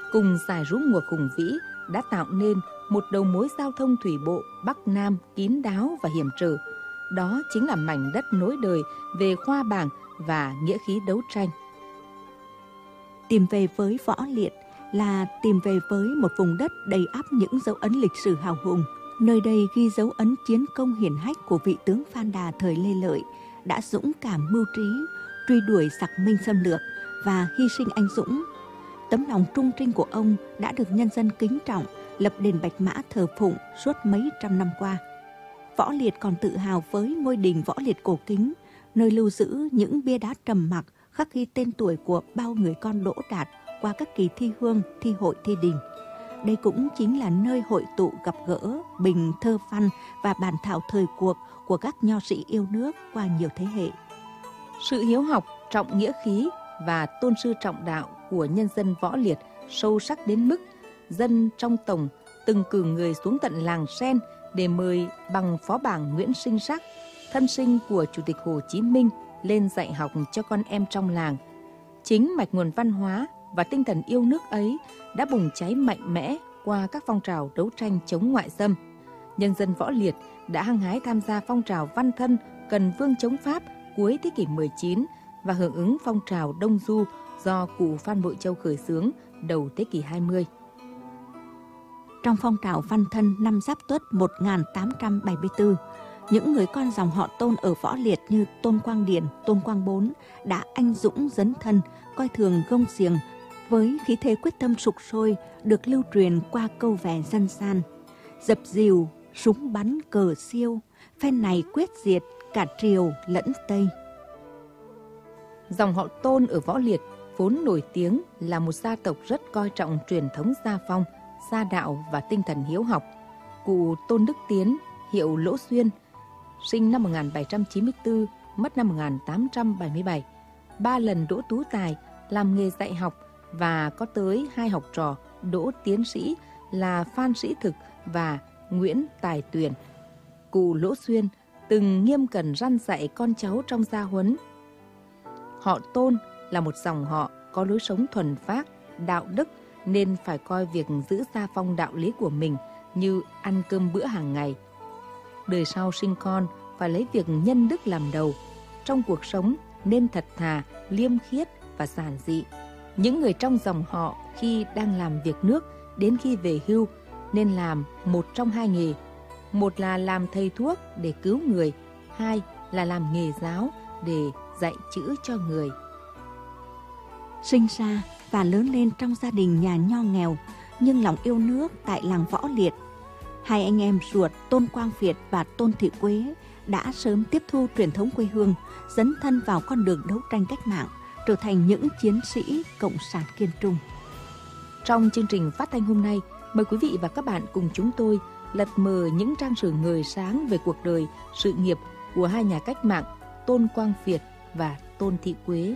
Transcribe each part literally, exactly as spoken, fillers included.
cùng dải rú ngược hùng vĩ đã tạo nên một đầu mối giao thông thủy bộ Bắc Nam kín đáo và hiểm trở. Đó chính là mảnh đất nối đời về khoa bảng và nghĩa khí đấu tranh. Tìm về với Võ Liệt là tìm về với một vùng đất đầy ắp những dấu ấn lịch sử hào hùng. Nơi đây ghi dấu ấn chiến công hiển hách của vị tướng Phan Đà thời Lê Lợi, đã dũng cảm mưu trí, truy đuổi giặc Minh xâm lược và hy sinh anh dũng. Tấm lòng trung trinh của ông đã được nhân dân kính trọng, lập đền Bạch Mã thờ phụng suốt mấy trăm năm qua. Võ Liệt còn tự hào với ngôi đình Võ Liệt cổ kính, nơi lưu giữ những bia đá trầm mặc khắc ghi tên tuổi của bao người con đỗ đạt qua các kỳ thi hương, thi hội, thi đình. Đây cũng chính là nơi hội tụ gặp gỡ, bình thơ văn và bàn thảo thời cuộc của các nho sĩ yêu nước qua nhiều thế hệ. Sự hiếu học, trọng nghĩa khí và tôn sư trọng đạo của nhân dân Võ Liệt sâu sắc đến mức dân trong tổng từng cử người xuống tận làng Sen để mời bằng phó bảng Nguyễn Sinh Sắc, thân sinh của Chủ tịch Hồ Chí Minh, lên dạy học cho con em trong làng. Chính mạch nguồn văn hóa và tinh thần yêu nước ấy đã bùng cháy mạnh mẽ qua các phong trào đấu tranh chống ngoại xâm. Nhân dân Võ Liệt đã hăng hái tham gia phong trào văn thân cần vương chống Pháp cuối thế kỷ mười chín và hưởng ứng phong trào Đông Du do cụ Phan Bội Châu khởi xướng đầu thế kỷ hai mươi. Trong phong trào văn thân năm Giáp Tuất một nghìn tám trăm bảy mươi tư, những người con dòng họ Tôn ở Võ Liệt như Tôn Quang Điền, Tôn Quang Bốn đã anh dũng dấn thân, coi thường gông xiềng với khí thế quyết tâm sục sôi được lưu truyền qua câu vè dân gian. Dập dìu, súng bắn cờ siêu, phen này quyết diệt cả Triều lẫn Tây. Dòng họ Tôn ở Võ Liệt vốn nổi tiếng là một gia tộc rất coi trọng truyền thống gia phong, gia đạo và tinh thần hiếu học. Cụ Tôn Đức Tiến, hiệu Lỗ Xuyên, sinh năm một nghìn bảy trăm chín mươi tư, mất năm một nghìn tám trăm bảy mươi bảy, ba lần đỗ tú tài, làm nghề dạy học và có tới hai học trò đỗ tiến sĩ là Phan Sĩ Thực và Nguyễn Tài Tuyển. Cụ Lỗ Xuyên từng nghiêm cẩn răn dạy con cháu trong gia huấn. Họ Tôn là một dòng họ có lối sống thuần phác, đạo đức nên phải coi việc giữ gia phong đạo lý của mình như ăn cơm bữa hàng ngày. Đời sau sinh con phải lấy việc nhân đức làm đầu. Trong cuộc sống nên thật thà, liêm khiết và giản dị. Những người trong dòng họ khi đang làm việc nước đến khi về hưu nên làm một trong hai nghề. Một là làm thầy thuốc để cứu người, hai là làm nghề giáo để dạy chữ cho người. Sinh ra và lớn lên trong gia đình nhà nho nghèo, nhưng lòng yêu nước tại làng Võ Liệt, hai anh em ruột Tôn Quang Việt và Tôn Thị Quế đã sớm tiếp thu truyền thống quê hương, dấn thân vào con đường đấu tranh cách mạng, trở thành những chiến sĩ cộng sản kiên trung. Trong chương trình phát thanh hôm nay, mời quý vị và các bạn cùng chúng tôi lật mở những trang sử ngời sáng về cuộc đời, sự nghiệp của hai nhà cách mạng Tôn Quang Việt và Tôn Thị Quế.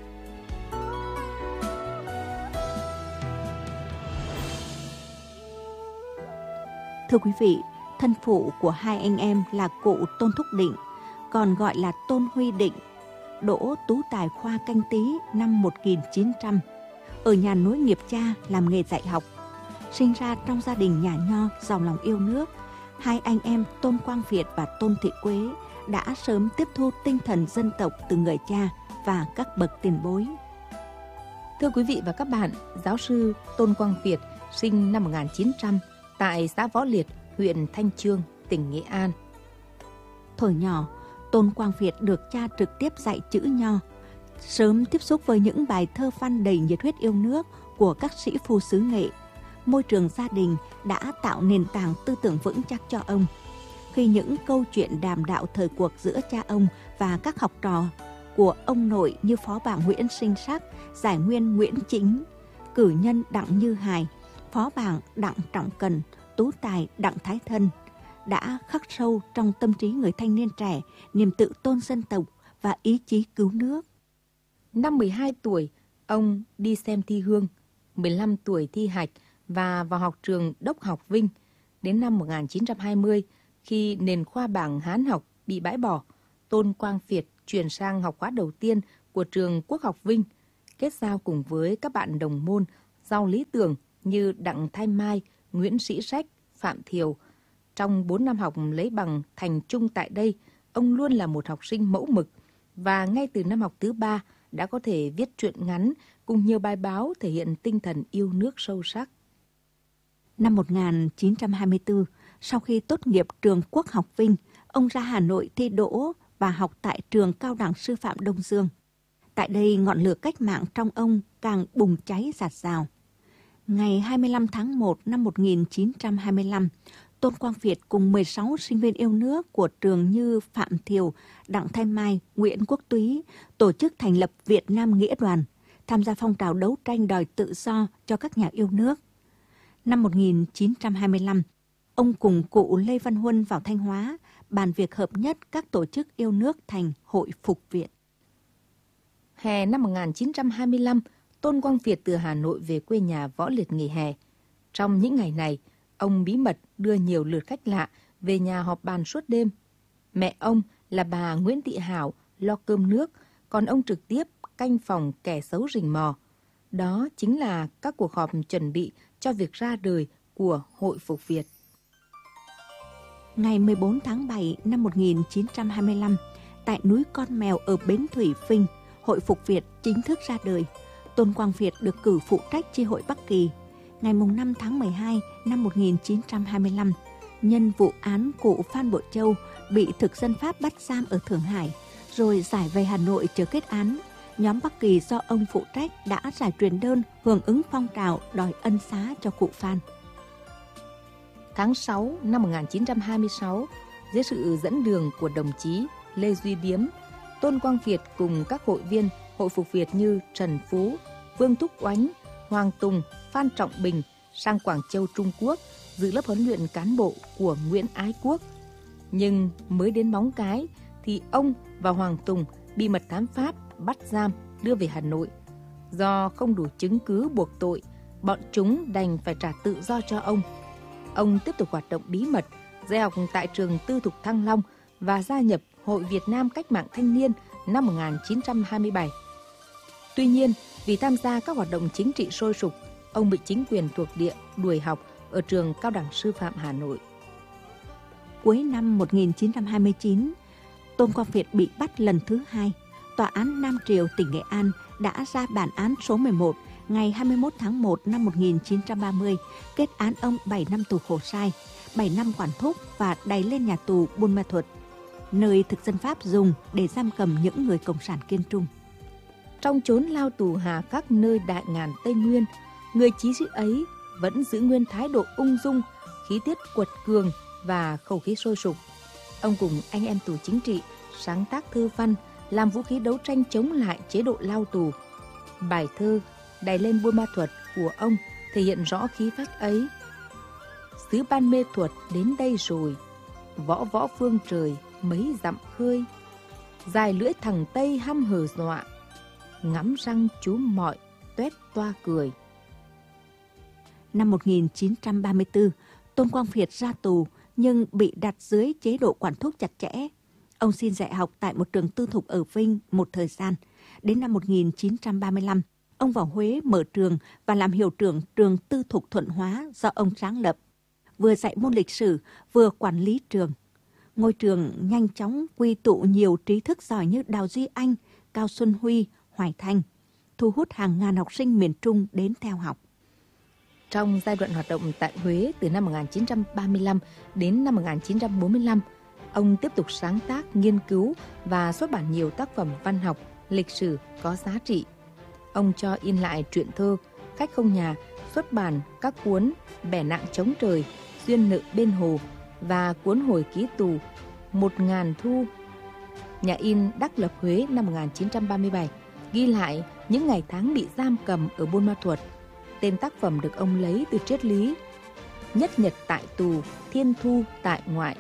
Thưa quý vị, thân phụ của hai anh em là cụ Tôn Thúc Định, còn gọi là Tôn Huy Định, đỗ tú tài khoa Canh Tý năm một nghìn chín trăm, ở nhà nối nghiệp cha làm nghề dạy học. Sinh ra trong gia đình nhà nho giàu lòng yêu nước, hai anh em Tôn Quang Việt và Tôn Thị Quế đã sớm tiếp thu tinh thần dân tộc từ người cha và các bậc tiền bối. Thưa quý vị và các bạn, giáo sư Tôn Quang Việt sinh năm một nghìn chín trăm tại xã Võ Liệt, huyện Thanh Chương, tỉnh Nghệ An. Thuở nhỏ, Tôn Quang Việt được cha trực tiếp dạy chữ nho, sớm tiếp xúc với những bài thơ văn đầy nhiệt huyết yêu nước của các sĩ phu xứ Nghệ. Môi trường gia đình đã tạo nền tảng tư tưởng vững chắc cho ông. Khi những câu chuyện đàm đạo thời cuộc giữa cha ông và các học trò của ông nội như phó bảng Nguyễn Sinh Sắc, giải nguyên Nguyễn Chính, cử nhân Đặng Như Hài, phó bảng Đặng Trọng Cần, tú tài Đặng Thái Thân đã khắc sâu trong tâm trí người thanh niên trẻ niềm tự tôn dân tộc và ý chí cứu nước. Năm mười hai tuổi, ông đi xem thi hương, mười lăm tuổi thi hạch và vào học trường Đốc học Vinh. Đến năm một nghìn chín trăm hai mươi, khi nền khoa bảng Hán học bị bãi bỏ, Tôn Quang Việt chuyển sang học khóa đầu tiên của trường Quốc học Vinh, kết giao cùng với các bạn đồng môn giàu lý tưởng như Đặng Thái Mai, Nguyễn Sĩ Sách, Phạm Thiều. Trong bốn năm học lấy bằng thành trung tại đây, ông luôn là một học sinh mẫu mực và ngay từ năm học thứ ba đã có thể viết truyện ngắn cùng nhiều bài báo thể hiện tinh thần yêu nước sâu sắc. Năm một nghìn chín trăm hai mươi tư, sau khi tốt nghiệp trường Quốc học Vinh, ông ra Hà Nội thi đỗ và học tại trường Cao đẳng Sư phạm Đông Dương. Tại đây, ngọn lửa cách mạng trong ông càng bùng cháy rạt rào. Ngày hai mươi lăm tháng một năm một nghìn chín trăm hai mươi lăm, Tôn Quang Việt cùng mười sáu sinh viên yêu nước của trường như Phạm Thiều, Đặng Thái Mai, Nguyễn Quốc Túy tổ chức thành lập Việt Nam Nghĩa đoàn, tham gia phong trào đấu tranh đòi tự do cho các nhà yêu nước. Năm một nghìn chín trăm hai mươi lăm, ông cùng cụ Lê Văn Huân vào Thanh Hóa, bàn việc hợp nhất các tổ chức yêu nước thành Hội Phục Viện. Hè năm một nghìn chín trăm hai mươi lăm, Tôn Quang Việt từ Hà Nội về quê nhà Võ Liệt nghỉ hè. Trong những ngày này, ông bí mật đưa nhiều lượt khách lạ về nhà họp bàn suốt đêm. Mẹ ông là bà Nguyễn Thị Hảo lo cơm nước, còn ông trực tiếp canh phòng kẻ xấu rình mò. Đó chính là các cuộc họp chuẩn bị cho việc ra đời của Hội Phục Việt. Ngày mười bốn tháng bảy năm một nghìn chín trăm hai mươi lăm, tại núi Con Mèo ở Bến Thủy, Vinh, Hội Phục Việt chính thức ra đời. Tôn Quang Việt được cử phụ trách chi hội Bắc Kỳ. Ngày năm tháng mười hai năm một nghìn chín trăm hai mươi lăm, nhân vụ án cụ Phan Bội Châu bị thực dân Pháp bắt giam ở Thượng Hải, rồi giải về Hà Nội chờ kết án, nhóm Bắc Kỳ do ông phụ trách đã giải truyền đơn hưởng ứng phong trào đòi ân xá cho cụ Phan. Tháng sáu năm một nghìn chín trăm hai mươi sáu, dưới sự dẫn đường của đồng chí Lê Duy Biếm, Tôn Quang Việt cùng các hội viên Hội Phục Việt như Trần Phú, Vương Thúc Oánh, Hoàng Tùng, Phan Trọng Bình sang Quảng Châu, Trung Quốc dự lớp huấn luyện cán bộ của Nguyễn Ái Quốc. Nhưng mới đến Móng Cái thì ông và Hoàng Tùng bị mật thám Pháp bắt giam đưa về Hà Nội. Do không đủ chứng cứ buộc tội, bọn chúng đành phải trả tự do cho ông. Ông tiếp tục hoạt động bí mật, dạy học tại trường tư thục Thăng Long và gia nhập Hội Việt Nam Cách mạng Thanh niên năm một nghìn chín trăm hai mươi bảy. Tuy nhiên, vì tham gia các hoạt động chính trị sôi sục, ông bị chính quyền thuộc địa đuổi học ở trường Cao đẳng Sư phạm Hà Nội. Cuối năm một nghìn chín trăm hai mươi chín, Tôn Quang Việt bị bắt lần thứ hai. Tòa án Nam Triều tỉnh Nghệ An đã ra bản án số mười một ngày hai mươi mốt tháng một năm một nghìn chín trăm ba mươi, kết án ông bảy năm tù khổ sai, bảy năm quản thúc và đày lên nhà tù Buôn Ma Thuột, nơi thực dân Pháp dùng để giam cầm những người cộng sản kiên trung. Trong chốn lao tù hà khắc nơi đại ngàn Tây Nguyên, người chí sĩ ấy vẫn giữ nguyên thái độ ung dung, khí tiết quật cường và khẩu khí sôi sục. Ông cùng anh em tù chính trị sáng tác thơ văn, làm vũ khí đấu tranh chống lại chế độ lao tù. Bài thơ Đày lên Buôn Ma Thuột của ông thể hiện rõ khí phách ấy. Xứ Ban Mê Thuột đến đây rồi, võ võ phương trời mấy dặm khơi. Dài lưỡi thằng Tây hăm hờ dọa, ngắm răng chú mọi tuét toa cười. Năm một nghìn chín trăm ba mươi tư, Tôn Quang Việt ra tù nhưng bị đặt dưới chế độ quản thúc chặt chẽ. Ông xin dạy học tại một trường tư thục ở Vinh một thời gian. Đến năm một nghìn chín trăm ba mươi lăm, ông vào Huế mở trường và làm hiệu trưởng trường tư thục Thuận Hóa do ông sáng lập. Vừa dạy môn lịch sử, vừa quản lý trường. Ngôi trường nhanh chóng quy tụ nhiều trí thức giỏi như Đào Duy Anh, Cao Xuân Huy, Hoài Thanh, thu hút hàng ngàn học sinh miền Trung đến theo học. Trong giai đoạn hoạt động tại Huế từ năm một nghìn chín trăm ba mươi lăm đến năm một nghìn chín trăm bốn mươi lăm, ông tiếp tục sáng tác, nghiên cứu và xuất bản nhiều tác phẩm văn học, lịch sử có giá trị. Ông cho in lại truyện thơ, Khách không nhà, xuất bản các cuốn Bẻ nạng chống trời, Duyên nợ bên hồ và cuốn hồi ký tù Một ngàn thu. Nhà in Đắc Lập Huế năm một nghìn chín trăm ba mươi bảy ghi lại những ngày tháng bị giam cầm ở Buôn Ma Thuột. Tên tác phẩm được ông lấy từ triết lý Nhất nhật tại tù, thiên thu tại ngoại.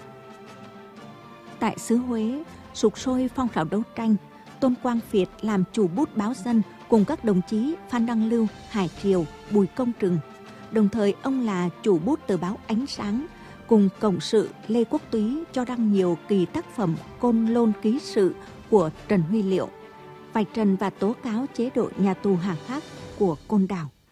Tại xứ Huế, sục sôi phong trào đấu tranh, Tôn Quang Việt làm chủ bút báo Dân cùng các đồng chí Phan Đăng Lưu, Hải Triều, Bùi Công Trừng. Đồng thời ông là chủ bút tờ báo Ánh Sáng, cùng cộng sự Lê Quốc Túy cho đăng nhiều kỳ tác phẩm Côn Lôn Ký Sự của Trần Huy Liệu, vạch trần và tố cáo chế độ nhà tù hà khắc của Côn Đảo.